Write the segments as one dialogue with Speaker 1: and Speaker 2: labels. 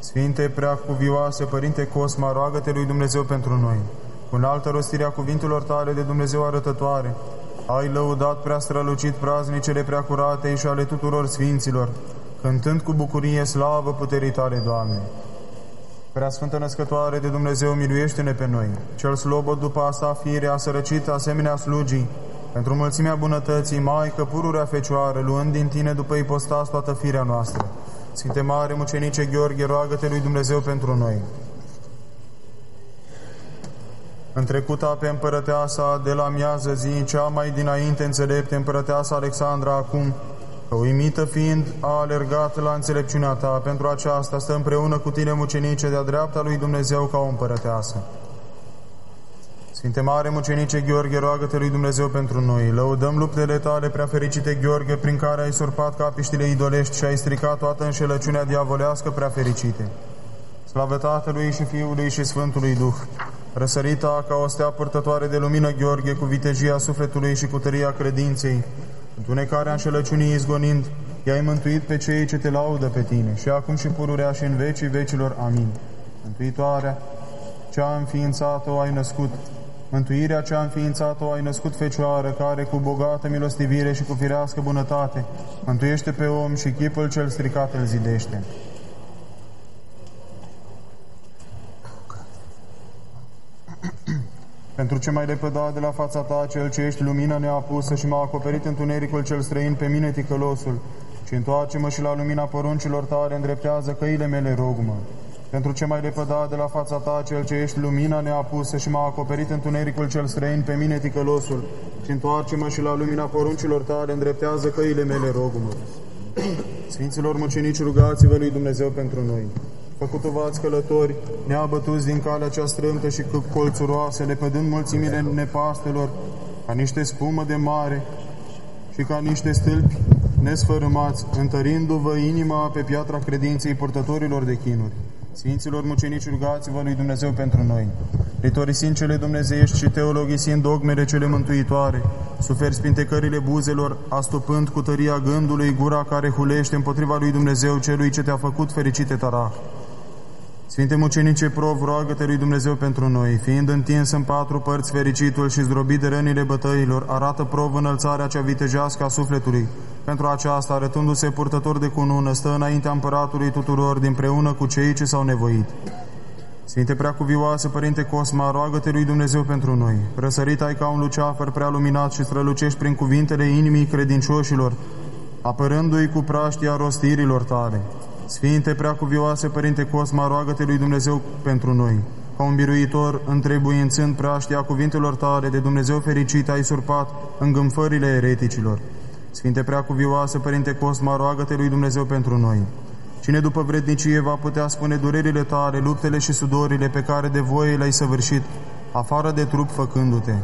Speaker 1: Sfinte Preacuvioase Părinte Cosma, roagă-te lui Dumnezeu pentru noi. Cu înaltă rostirea cuvintelor tale de Dumnezeu arătătoare, ai lăudat prea strălucit praznicele preacurate și ale tuturor sfinților, cântând cu bucurie slavă puterii tale, Doamne. Preasfântă Născătoare de Dumnezeu, miluiește-ne pe noi. Cel slobod după a sa fire a sărăcit asemenea slugii, pentru mulțimea bunătății, Maică pururea Fecioară, luând din tine după ipostas toată firea noastră. Sfinte Mare Mucenice Gheorghe, roagă-te lui Dumnezeu pentru noi. Întrecuta pe împărăteasa de la miază zi, cea mai dinainte înțelepte, împărăteasa Alexandra acum, că uimită fiind a alergat la înțelepciunea ta, pentru aceasta stă împreună cu tine, mucenice, de-a dreapta lui Dumnezeu ca o împărăteasă. Sfinte Mare Mucenice Gheorghe, roagă-te lui Dumnezeu pentru noi. Lăudăm luptele tale, prea fericite Gheorghe, prin care ai surpat capiștile idolești și ai stricat toată înșelăciunea diavolească, prea fericite. Slavă Tatălui și Fiului și Sfântului Duh. Răsărita ca o stea purtătoare de lumină, Gheorghe, cu vitejia sufletului și cu tăria credinței, întunecarea înșelăciunii izgonind, i-ai mântuit pe cei ce te laudă pe tine, și acum și pururea și în vecii vecilor. Amin. Mântuitoarea cea înființată-o ai născut, mântuirea cea înființată-o ai născut, Fecioară, care cu bogată milostivire și cu firească bunătate mântuiește pe om și chipul cel stricat îl zidește. Pentru ce mai lepădat de la fața ta, cel ce ești lumină neapusă și m-a acoperit întunericul cel străin pe mine, ticălosul, și întoarce-mă și la lumina poruncilor tale, îndreptează căile mele, rog-mă. Pentru ce mai lepădat de la fața ta, cel ce ești lumina neapusă și m-a acoperit întunericul cel străin pe mine, ticălosul, și întoarce-mă și la lumina poruncilor tale, îndreptează căile mele, rog-mă. Sfinților mucenici, rugați-vă lui Dumnezeu pentru noi. Făcută-v-ați călători, neabătuți din calea cea strâmtă și colțuroasă, lepădând mulțimile nepastelor, ca niște spumă de mare și ca niște stâlpi nesfărâmați, întărindu-vă inima pe piatra credinței purtătorilor de chinuri. Sfinților mucenici, rugați-vă lui Dumnezeu pentru noi. Ritorisind cele dumnezeiești și teologisind dogmele cele mântuitoare, suferi spintecările buzelor, astupând cu tăria gândului gura care hulește împotriva lui Dumnezeu, celui ce te-a făcut fericite tarah. Sfinte mucenice Prov, roagă-te lui Dumnezeu pentru noi. Fiind întins în 4 părți fericitul și zdrobit de rănile bătăilor, arată Prov înălțarea cea vitejească a sufletului. Pentru aceasta, arătându-se purtător de cunună, stă înaintea împăratului tuturor, dinpreună cu cei ce s-au nevoit. Sfinte Preacuvioase Părinte Cosma, roagă-te lui Dumnezeu pentru noi. Răsărit ai ca un luceafăr prea luminat și strălucești prin cuvintele inimii credincioșilor, apărându-i cu praștia rostirilor tale. Sfinte Preacuvioase Părinte Cosma, roagă-te lui Dumnezeu pentru noi. Ca un biruitor, întrebuințând praștia cuvintelor tale, de Dumnezeu fericit ai surpat îngânfările ereticilor. Sfinte Preacuvioase Părinte Cosma, roagă-te lui Dumnezeu pentru noi. Cine după vrednicie va putea spune durerile tale, luptele și sudorile pe care de voie le-ai săvârșit, afară de trup făcându-te?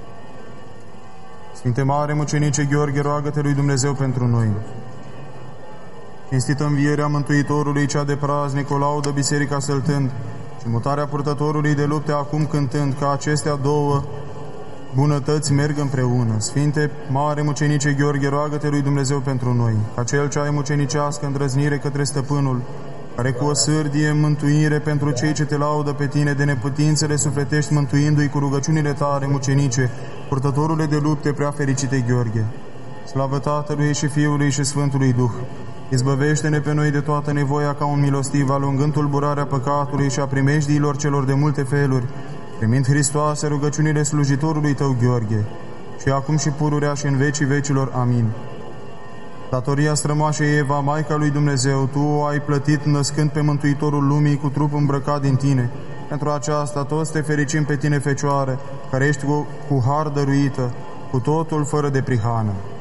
Speaker 1: Sfinte Mare Mucenice Gheorghe, roagă-te lui Dumnezeu pentru noi. Cinstită învierea Mântuitorului, cea de praznic, o laudă biserica săltând, și mutarea purtătorului de lupte acum cântând, ca acestea două bunătăți merg împreună. Sfinte Mare Mucenice Gheorghe, roagă-te lui Dumnezeu pentru noi, ca cel ce ai mucenicească îndrăznire către Stăpânul, care cu o sârdie mântuire pentru cei ce te laudă pe tine, de neputințele sufletești mântuindu-i cu rugăciunile tale mucenice, purtătorule de lupte prea fericite Gheorghe. Slavă Tatălui și Fiului și Sfântului Duh! Izbăvește-ne pe noi de toată nevoia ca un milostiv, alungând tulburarea păcatului și a primejdiilor celor de multe feluri, primind Hristoase rugăciunile slujitorului tău Gheorghe, și acum și pururea și în vecii vecilor. Amin. Datoria strămoașei Eva, Maica lui Dumnezeu, tu o ai plătit născând pe Mântuitorul lumii cu trup îmbrăcat din tine. Pentru aceasta toți te fericim pe tine, Fecioară, care ești cu har dăruită, cu totul fără de prihană.